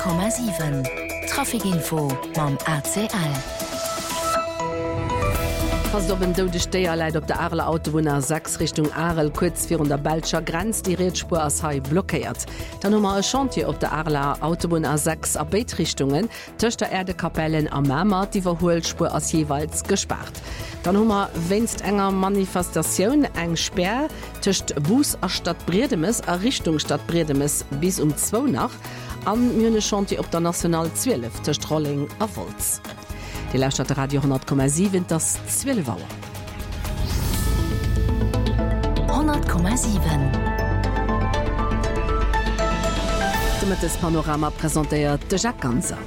100,7 Trafikinfo mam ACL. Fast op dode Steierleit op der Arler Autobahn 6 Richtung Arel kurz vir der Belscher Grenz die Redspur as Hai blockiert. Dann nummer e Chantier op der Arler Autobahn A6 a Beitrichtungen töcht der Erdekapellen am Mämer die Verholspur as jeweils gespart. Dann hummer wennst enger Manifestationun eng Sperr töcht Bus a Stadt Bredemes a Richtung Stadt Bredemes bis 2 nach an Mne Chantier op der National 12 töcht Rolling a Volz. Die Lausstadt Radio 100,7 das 12 Wauer. 100,7 Damit das Panorama präsentiert de Jacques Ganser.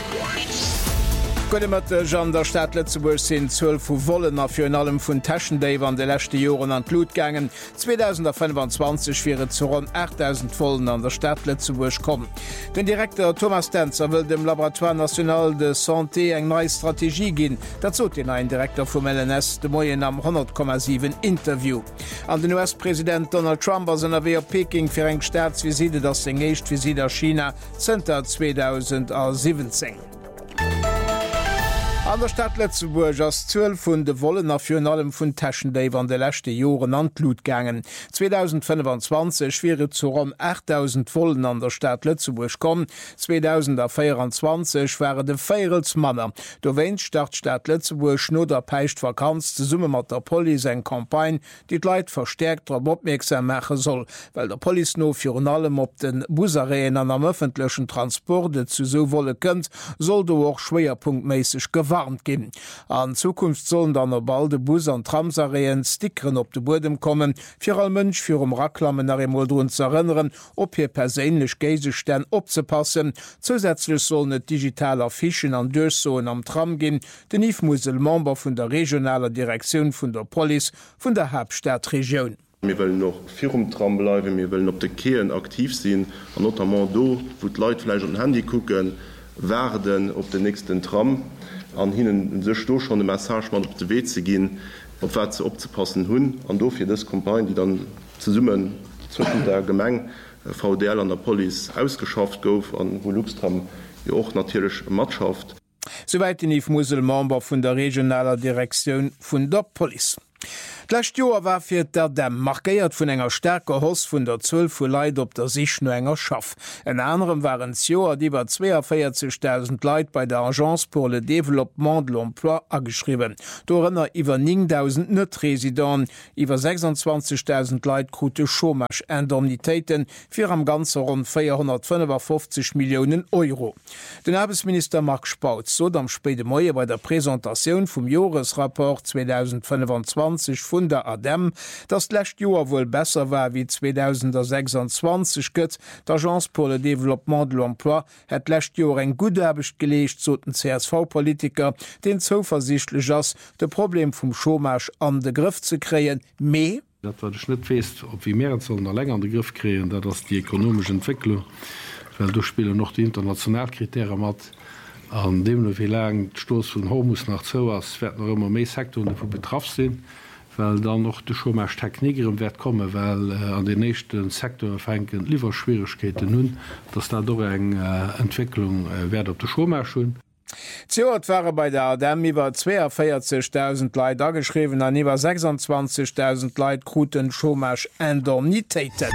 mat Jean der Stadt Lützeburg sind 12 vu Wollen a fir allem vun Taschendave an de lechte Joren an Blutgängen. 2025 wäre zu rund 8000 Vollen an der Stadt Lützeburg kommen. Den Direktor Thomas Denzer will dem Laboratoire National de Santé eng neue Strategie gin. Dat zot den ein Direktor vom LNS de Moien am 100,7 Interview. An den US-Präsident Donald Trump as er Peking fir eng Staatsvisite das engécht Visite a China Center 2017. An der Stadt Lützeburg ass 12 vun de Wollen a fir allem vun Taschendave an de lächte Joren an Blutgängen. 2025 wäre zu rund 8000 Wollen an der Stadt Lützeburg kommen. 2024 wäre de Feierelsmanner. Do wéint Stadtstadt Lützeburg no der Peicht Vakanz ze Summe mat der Poli eng Kampagne, die d'Leit verstärkt op opmerksam mache soll, weil der Poli no fir allem op den Busareen an am öffentlichen Transporte zu so wolle kënnt, soll du auch schwerpunktmäßig gewarnt gin. An Zukunft sollen dann op balde Bus an Tramsareen Stickeren op de Bodem kommen, fir all Mënsch fir Raklammen nach Moldrun zu erinnern, op hier perélech Geisestern opzepassen. Zusätzlich sollen net digitaler Fischen an Dösoen am Tram gin, den Yves Musel Member vun der regionaler Direktion vun der Poli vun der Hauptstadtregion. Wir wollen noch vier Tram bleiben, wir wollen op de Keen aktiv sinn, an notamment do, wo Leutfleisch und Handy gucken, werden op den nächsten Tram. An hinnen sech do schon de Message man op de We ze gin, op wat ze opzepassen hunn, an dofir des Kompagne, die dann ze summen zwischen der Gemeng VDL an der Poli ausgeschafft gouf, an wo Luxtram ja auch natürlich Matschaft. Soweit den Yves Musel Member vun der regionaler Direktion vun der Poli. D'lächt Joer war fir der Dämm markéiert vun enger stärker Hoss vun der 12 vu Leiit op der sich no enger Schaff. En anderem waren Joer diewer 42.000 Leiit bei der Agence pour le Développement de l'Emploi ageschrieben. Dorënner iwwer 9.000 Nëtresidenten, iwwer 26.000 Leiit krute Chômage Indemnitéiten fir am ganze rund 455 Millionen Euro. Den Arbeitsminister Marc Spaut so am spede Moie bei der Präsentationun vum Joresrapport 2025 vun der ADEM, dat lächt Joer wohl besser war wie 2026 gëtt. D'Agence pour le Développement de l'Emploi het lächt Joer eng guderbecht gelecht zo den CSV-Politiker, den zuversichtlich ass de Problem vum Chômage an de Griff ze kreien, méi. Dat war net feest, op wie Meer sollen der länger an den Griff kreen, dat das die ekonomische Entwicklung, weil durchspiele noch die internationalkriterien mat. An dem wie lang Stoß vun Homus nach Zowas werden noch immer méi Sektoren vu betraff sinn, weil dann noch de Chômagetechnikerem Wert komme, weil an den nächsten Sektor fenken lieber Schwierigkeiten nun, dass da doch eng Entwicklung werd op de Chômage schon. Zoet waren bei der ADEM iwwer 42.000 Leiit ageschrieben an iwwer 26.000 Leiit kruten Chômage Indemnitéiten.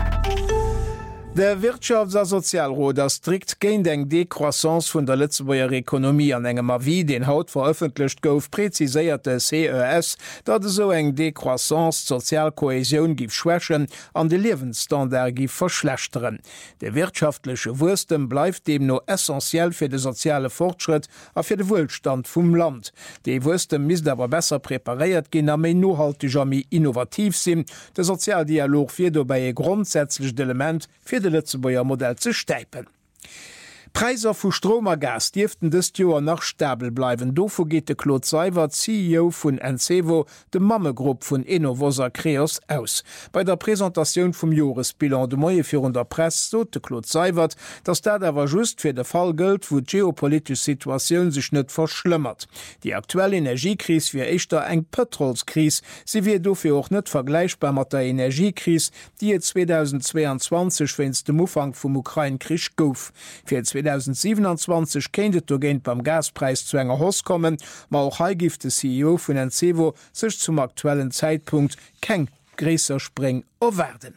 Der Wirtschafts- und Sozialrat das strikt géint eng Dekroissance vun der Lützeburger Ökonomie an engem Avis, den haut veröffentlicht gouf, preziséierte CES, dat so eng Dekroissance Sozialkohäsion gif schwächen an de Lebensstandard gif verschlechteren. Der wirtschaftliche Wurstem bleibt dem no essentiell fir de soziale Fortschritt a fir de Wohlstand vum Land. De Wurstem mis aber besser prepariert gin a méi nohaltig a mi innovativ sinn. De Sozialdialog fir dobei e grundsätzlich Element fir de Lützeburger Modell zu steipen. Preiser vu Stromer Gas dürften des Joer nach stabel bleiben. Dofo geht de Claude Seiwert, CEO vun Ensevo, de Mammegruppe vun Innovosa Creos aus. Bei der Präsentation vum Joresbilan de Moie vir der Presse so de Claude Seiwert, dass dat awer just fir de Fall gilt, wo geopolitische Situation sich net verschlimmert. Die aktuelle Energiekrise wie echtter eng Petrolskrise, sie wie dofir auch net vergleichbar mat der Energiekrise, die 2022 wenns dem Ufang vum Ukraine-Krieg gouf. Für 2027 kennet géint beim Gaspreis zu enger Hoss kommen, ma auch heigifte CEO vun Ensevo sech zum aktuellen Zeitpunkt keng gräser Spring o werden.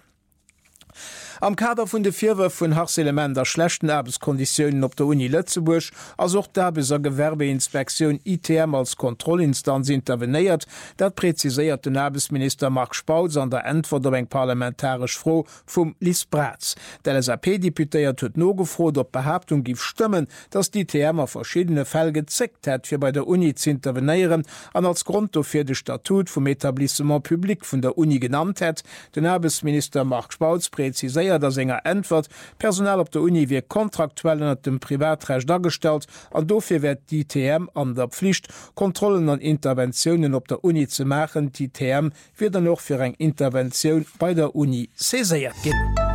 Am Kader vun de Virwer vun Harselement der schlechten Erbeskonditionen op der Uni Lützeburg as auch da beser Gewerbeinspektion ITM als Kontrollinstanz interveniert, dat präziséiert den Erbesminister Mark Spauz an der Antwort eng parlamentarisch froh vum Lis Bratz. Der SAP-Deputéiert huet no gefrot, op Behauptung gif stimmen, dass die ITM a verschiedene Fäll gezeckt hat, fir bei der Uni zu intervenieren, an als Grund dofir de Statut vum Etablissement Publik vun der Uni genannt hat. Den Erbesminister Mark Spauz präziséiert der Sänger Antwort Personal op der Uni wie kontraktuell an dem Privatrecht dargestellt, an dofir wird die TM an der Pflicht Kontrollen an Interventionen op der Uni zu machen. Die TM wird dann noch für eng Intervention bei der Uni cesiert gehen.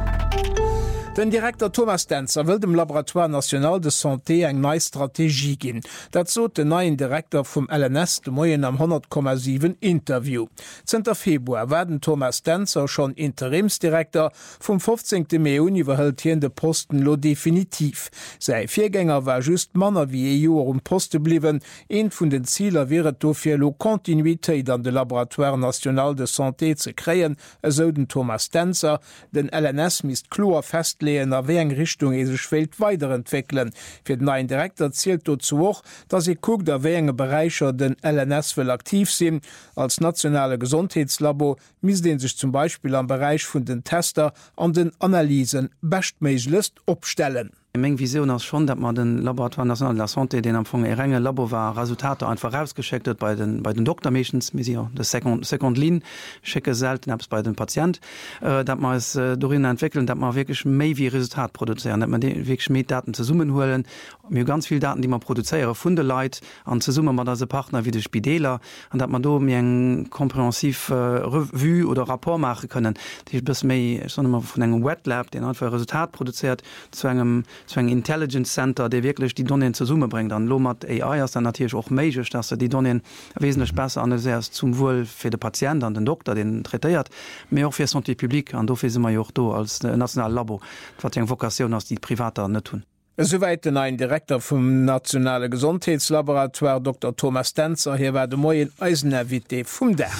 Den Direktor Thomas Denzer will dem Laboratoire National de Santé eng neii Strategie ginn. Dat zot den neien Direktor vum LNS de Moien am 100,7 Interview. 10. Februar werden Thomas Denzer schon Interimsdirektor vum 15. Mai iwwerhëlt hien de Posten lo definitiv. Sei Viergänger war just Manner wie EU Poste bliwen. Een vun den Zieler wäret dofir lo Kontinuitéit an de Laboratoire National de Santé ze kreien, eso den Thomas Denzer. Den LNS mist klar fest a wie eng Richtung e sech Welt weiterentwickeln. Fir den neuen Direktor zielt dazu auch, dass sie guckt, da wie enge Bereicher den LNS will aktiv sinn. Als nationale Gesundheitslabo mis den sich zum Beispiel am Bereich vun den Tester an den Analysen bestmeiglist opstellen. Mg Vision as schon, dat man den Laboratoire National de la Santé den am vu enge Labo war Resultate einfach rausgeschickt bei den Doktormechens Mission de Second Line schicke selten abs bei den Patient, dat man es darin entwickeln, dat man wirklich méi wie Resultat produzieren, dat man wirklich Schmeddaten zu summen holen, mir ganz viel Daten, die man produziere Funde Leiit an zu summen man se Partner wie de Spideler, an dat man do mir eng komprehensiv Revue oder rapport machen können, die bis méi vun engem Wetlab den einfach Resultat produziert zu engem Intelligence Center, der wirklich die Donnen zur Summe bringt. Dann Lomat AI ist dann natürlich auch magisch, dass er die Donnen wesentlich besser analysiert zum Wohl für den Patienten, an den Doktor, den trätiert, mehr auch für Santé Publique, und dafür sind wir ja auch da als national Labo, was die Vokation aus die Privater nicht tun. Soweit den ein Direktor vom Nationale Gesundheitslaboratoire Dr. Thomas Denzer, hier war der neue Eisenervité vom Dach.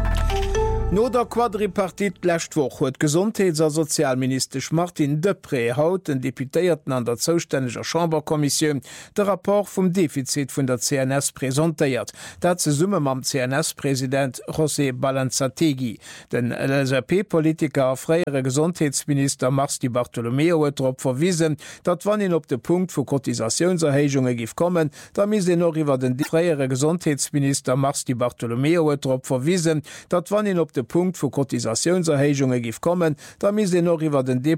No der Quadripartit lächtwoch huet Gesundheits- Sozialminister Martin Depré haut den Deputéierten an der zoustännegger Chamberkommission de rapport vum Defizit vun der CNS präsentéiert. Dat ze summe mam CNS-Präsident José Balanzategi. Den LSRP-Politiker freiere Gesundheitsminister Marsti Bartolomeo huet trop verwiesen, dat wann in op de Punkt vu Kotisationserhéichunge gif kommen, da mis den noch iwwer den freiere Gesundheitsminister Marsti Bartolomeo huet trop verwiesen, dat wann in op de Punkt vu Kotisationserhéichunge gif kommen, da mis den noch iwwer den